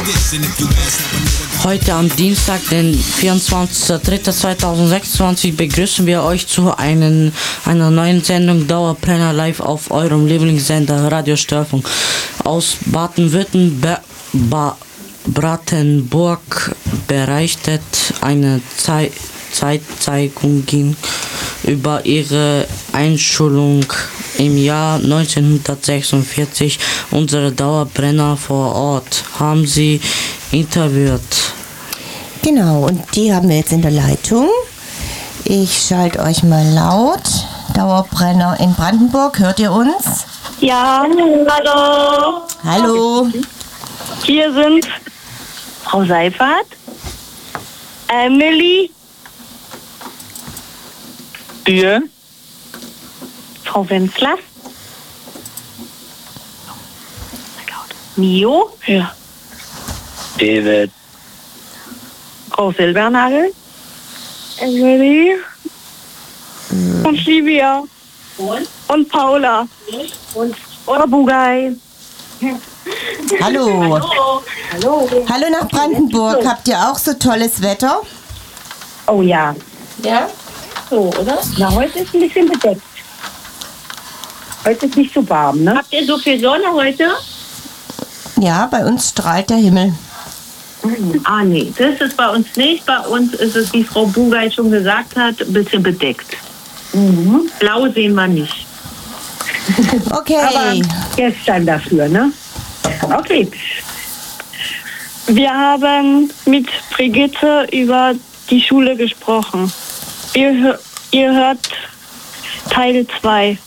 Heute am Dienstag, den 24.03.2026, begrüßen wir euch zu einer neuen Sendung Dauerbrenner live auf eurem Lieblingssender Radio Störfunk. Aus Baden-Württemberg berichtet eine Zeitzeugung über ihre Einschulung im Jahr 1946. Unsere Dauerbrenner vor Ort haben sie interviewt. Genau, und die haben wir jetzt in der Leitung. Ich schalte euch mal laut. Dauerbrenner in Brandenburg, hört ihr uns? Ja, hallo. Hallo. Hier sind Frau Seifert, Emily, Hier. Frau Wenzler, Mio, Ja. David. Frau Silbernagel, Emily und Livia und Paula und Bugay. Hallo. Hallo. Hallo nach Brandenburg. Habt ihr auch so tolles Wetter? Oh ja. Ja. So, oder? Na, heute ist ein bisschen bedeckt. Heute ist nicht so warm, ne? Habt ihr so viel Sonne heute? Ja, bei uns strahlt der Himmel. Ah, nee, das ist bei uns nicht. Bei uns ist es, wie Frau Bugay schon gesagt hat, ein bisschen bedeckt. Blau sehen wir nicht. Okay. Aber gestern dafür, ne? Okay. Wir haben mit Brigitte über die Schule gesprochen. Ihr hört Teil 2.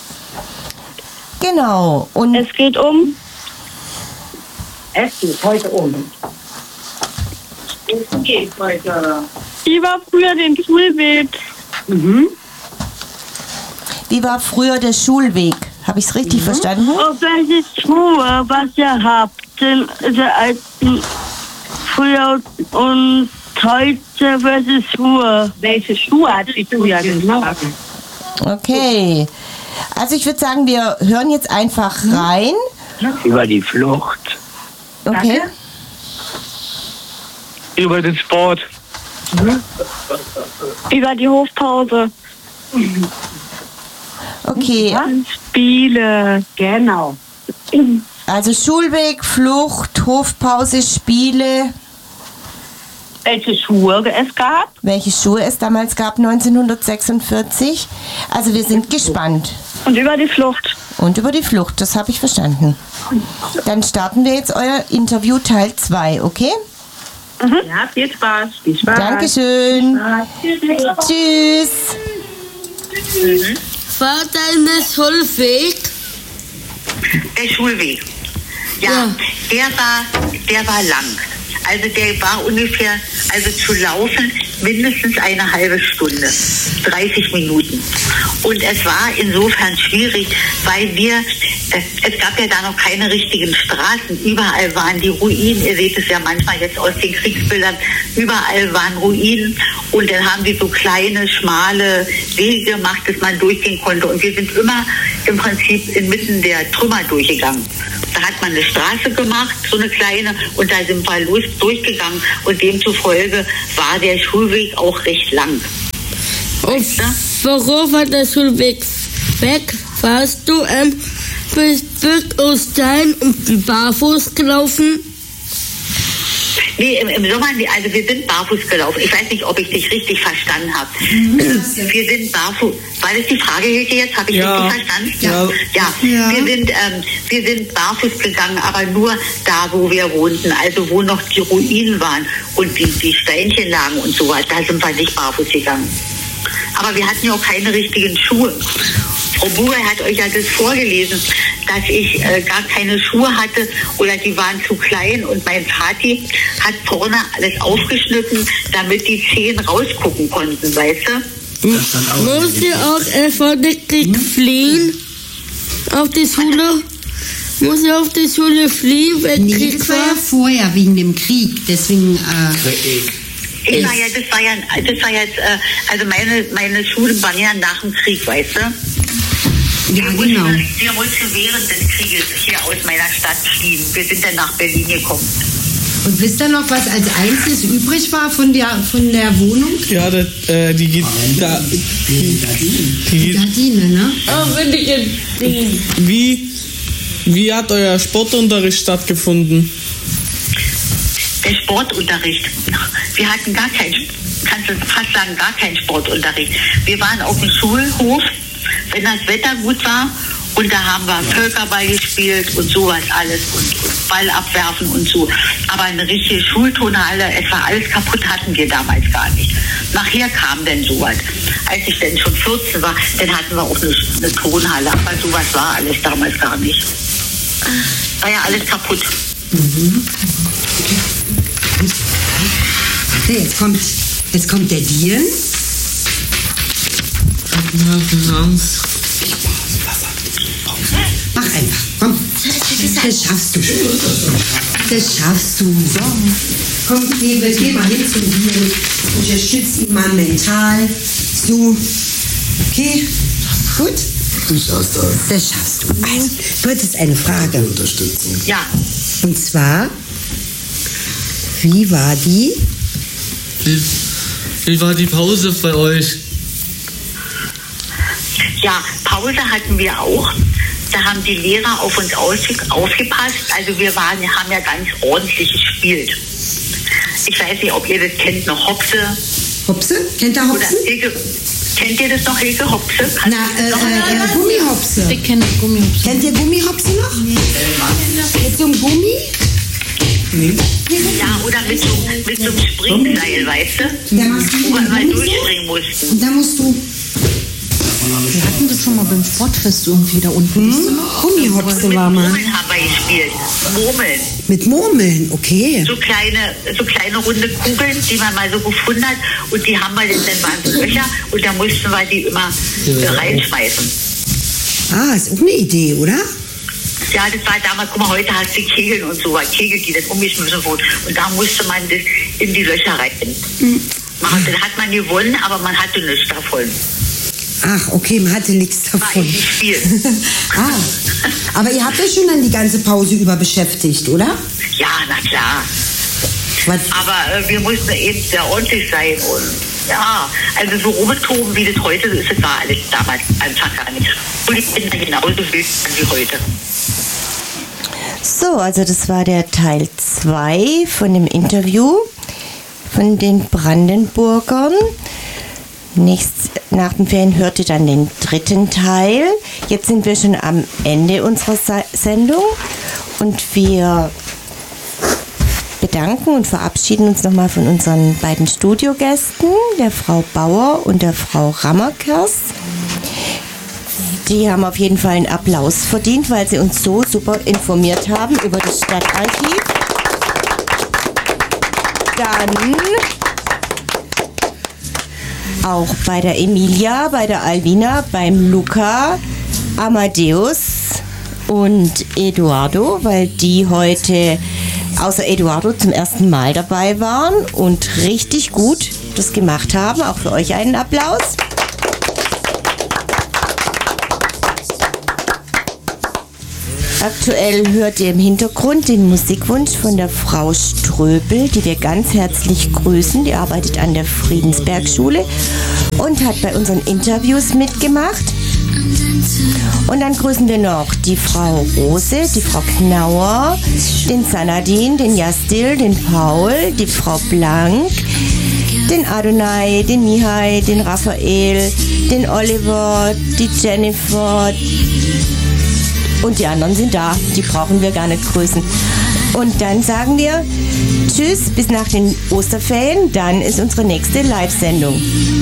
Genau. Und Es geht um heute um. Es geht heute. wie war früher den Schulweg. wie war früher der Schulweg? Habe ich es richtig verstanden? Auf welche Schuhe, was ihr habt, denn der alten früher und heute welche Schuhe. Welche Schuhe hat sie früher getragen? Okay. Also ich würde sagen, wir hören jetzt einfach rein. Über die Flucht. Okay. Über den Sport. Über die Hofpause. Okay. Spiele. Genau. Also Schulweg, Flucht, Hofpause, Spiele. Welche Schuhe es gab? Welche Schuhe es damals gab, 1946. Also wir sind gespannt. Und über die Flucht. Und über die Flucht, das habe ich verstanden. Dann starten wir jetzt euer Interview Teil 2, okay? Ja, viel Spaß. Viel Spaß. Dankeschön. Tschüss. War deine Schulweg? Der Schulweg. Ja, der war lang. Also der war ungefähr, also zu laufen mindestens eine halbe Stunde, 30 Minuten. Und es war insofern schwierig, weil es gab ja da noch keine richtigen Straßen. Überall waren die Ruinen. Ihr seht es ja manchmal jetzt aus den Kriegsbildern. Überall waren Ruinen. Und dann haben die so kleine, schmale Wege gemacht, dass man durchgehen konnte. Und wir sind immer im Prinzip inmitten der Trümmer durchgegangen. Da hat man eine Straße gemacht, so eine kleine, und da sind wir durchgegangen. Und demzufolge war der Schulweg auch recht lang. Und warum war der Schulweg weg? Warst du bist aus Stein und barfuß gelaufen? Nee, im Sommer, also wir sind barfuß gelaufen. Ich weiß nicht, ob ich dich richtig verstanden habe. Wir sind barfuß. War das die Frage, Hilke, jetzt? Habe ich richtig verstanden? Ja. Wir sind barfuß gegangen, aber nur da, wo wir wohnten. Also wo noch die Ruinen waren und die Steinchen lagen und so weiter. Da sind wir nicht barfuß gegangen. Aber wir hatten ja auch keine richtigen Schuhe. Frau Bugay hat euch ja das vorgelesen, dass ich gar keine Schuhe hatte oder die waren zu klein, und mein Vati hat vorne alles aufgeschnitten, damit die Zehen rausgucken konnten, weißt du? Musst du auch vor dem Krieg fliehen? Auf die Schule? Muss ich auf die Schule fliehen, wenn Krieg das war ja war? vorher wegen dem Krieg, deswegen... Das war jetzt, also meine Schulen waren ja nach dem Krieg, weißt du? Ja, genau. Wir mussten während des Krieges hier aus meiner Stadt fliehen. Wir sind dann nach Berlin gekommen. Und wisst ihr noch, was als einziges übrig war von der Wohnung? Ja, die Gardine, ne? Oh, finde ich ein Ding. Wie hat euer Sportunterricht stattgefunden? Der Sportunterricht. Wir hatten kannst du fast sagen, gar keinen Sportunterricht. Wir waren auf dem Schulhof, wenn das Wetter gut war. Und da haben wir Völkerball gespielt und sowas alles und Ball abwerfen und so. Aber eine richtige Schulturnhalle, etwa alles kaputt hatten wir damals gar nicht. Nachher kam denn sowas. Als ich dann schon 14 war, dann hatten wir auch eine Turnhalle. Aber sowas war alles damals gar nicht. War ja alles kaputt. Jetzt kommt der Dieren. Mach einfach, komm. Das schaffst du. Das schaffst du. So. Komm, geh mal hin zum Dieren. Unterstütz ihn mal mental. So. Okay, gut. Du schaffst das. Das schaffst du. Also, du hattest eine Frage. Unterstützung. Ja. Und zwar, wie war die? Wie war die Pause bei euch? Ja, Pause hatten wir auch. Da haben die Lehrer auf uns aufgepasst. Also wir haben ja ganz ordentlich gespielt. Ich weiß nicht, ob ihr das kennt, noch Hopse. Hopse? Kennt ihr Hopse? Kennt ihr das noch, Hilke? Hopse? Gummihopse. Ich kenne Gummihopse. Kennt ihr Gummihopse noch? Mit so einem Gummi? Nee. Ja, oder mit so einem Springseil, weißt du? Da machst du Wo wir mal Gummi. durchspringen mussten. Und da musst du Wir hatten das schon mal beim Sportfest irgendwie da unten. Gummihopse war mal. Murmeln haben wir gespielt. Murmeln. Mit Murmeln, okay. So kleine runde Kugeln, die man mal so gefunden hat. Und die haben wir dann waren so Löcher und da mussten wir die immer reinschmeißen. Ah, ist auch eine Idee, oder? Ja, das war damals, guck mal, heute hast du Kegeln und so, Kegel, die dann umgeschmissen wurden. Und da musste man das in die Löcher rein machen. Dann hat man gewonnen, aber man hatte nichts davon. Ach, okay, man hatte nichts War davon. nicht viel. Aber ihr habt euch schon dann die ganze Pause über beschäftigt, oder? Ja, na klar. Was? Aber wir mussten eben sehr ordentlich sein und ja, also so rumtoben, wie das heute ist, das war alles damals einfach gar nicht. Und ich bin da genauso wild wie heute. So, also das war der Teil 2 von dem Interview von den Brandenburgern. Nach den Ferien hört ihr dann den 3. Teil. Jetzt sind wir schon am Ende unserer Sendung und wir bedanken und verabschieden uns nochmal von unseren beiden Studiogästen, der Frau Bauer und der Frau Rammerkers. Die haben auf jeden Fall einen Applaus verdient, weil sie uns so super informiert haben über das Stadtarchiv. Dann auch bei der Emilia, bei der Alvina, beim Luca, Amadeus und Eduardo, weil die heute außer Eduardo zum ersten Mal dabei waren und richtig gut das gemacht haben. Auch für euch einen Applaus. Aktuell hört ihr im Hintergrund den Musikwunsch von der Frau Ströbel, die wir ganz herzlich grüßen. Die arbeitet an der Friedensbergschule und hat bei unseren Interviews mitgemacht. Und dann grüßen wir noch die Frau Rose, die Frau Knauer, den Sanadin, den Jastil, den Paul, die Frau Blank, den Adonai, den Mihai, den Raphael, den Oliver, die Jennifer. Und die anderen sind da, die brauchen wir gar nicht grüßen. Und dann sagen wir Tschüss, bis nach den Osterferien, dann ist unsere nächste Live-Sendung.